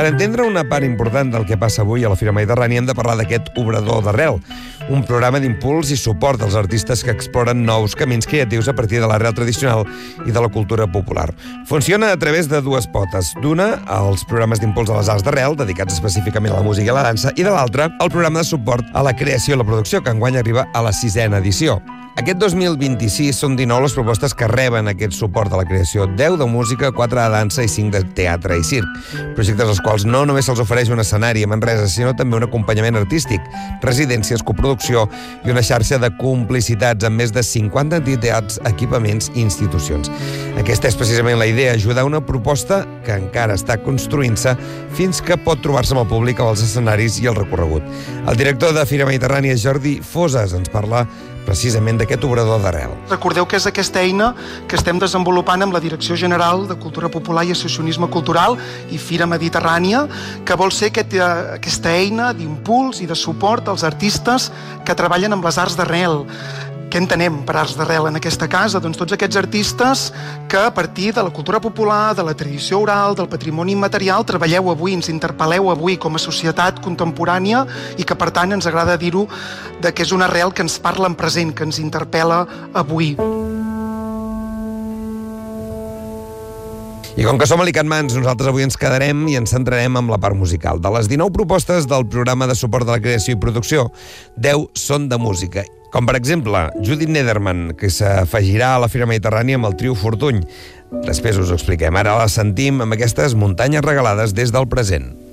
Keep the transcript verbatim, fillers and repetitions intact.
Per entendre una part important del que passa avui a la Fira Mediterrània hem de parlar d'aquest Obrador d'Arrel, un programa d'impuls i suport als artistes que exploren nous camins creatius a partir de l'arrel tradicional i de la cultura popular. Funciona a través de dues potes. D'una, els programes d'impuls a les arts d'arrel, dedicats específicament a la música i la dansa, i de l'altra, el programa de suport a la creació i la producció, que enguany arriba a la sisena edició. Aquest dos mil vint-i-sis són dinou les propostes que reben aquest suport a la creació, deu de música, quatre de dansa i cinc de teatre i circ. Projectes als quals no només se'ls ofereix un escenari a Manresa, sinó també un acompanyament artístic, residències, coproducció i una xarxa de complicitats amb més de cinquanta entitats, equipaments i institucions. Aquesta és precisament la idea, ajudar una proposta que encara està construint-se fins que pot trobar-se amb el públic als escenaris i el recorregut. El director de Fira Mediterrània, Jordi Foses, ens parla precisament d'aquest Obrador d'Arrel. Recordeu que és aquesta eina que estem desenvolupant amb la Direcció General de Cultura Popular i Associacionisme Cultural i Fira Mediterrània, que vol ser aquest, aquesta eina d'impuls i de suport als artistes que treballen amb les arts d'arrel. Què entenem per arts d'arrel en aquesta casa? Doncs tots aquests artistes que a partir de la cultura popular, de la tradició oral, del patrimoni immaterial, treballeu avui, ens interpel·leu avui com a societat contemporània i que per tant ens agrada dir-ho de que és una arrel que ens parla en present, que ens interpel·la avui. I com que som alicantmans, nosaltres avui ens quedarem i ens centrarem en la part musical. De les dinou propostes del programa de suport de la creació i producció, deu són de música. Com per exemple, Judith Nederman, que s'afegirà a la Fira Mediterrània amb el trio Fortuny. Després us ho expliquem. Ara la sentim amb aquestes muntanyes regalades des del present.